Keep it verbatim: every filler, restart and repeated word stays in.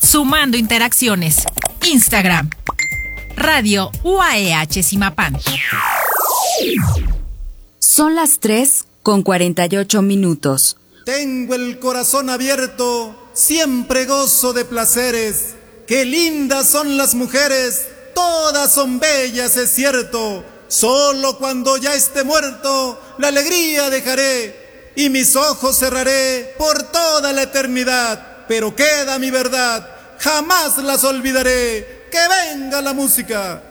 Sumando interacciones. Instagram. Radio U A E H Zimapán. Son las tres con cuarenta y ocho minutos. Tengo el corazón abierto, siempre gozo de placeres. Qué lindas son las mujeres, todas son bellas, es cierto. Solo cuando ya esté muerto, la alegría dejaré y mis ojos cerraré por toda la eternidad. Pero queda mi verdad, jamás las olvidaré. Que venga la música.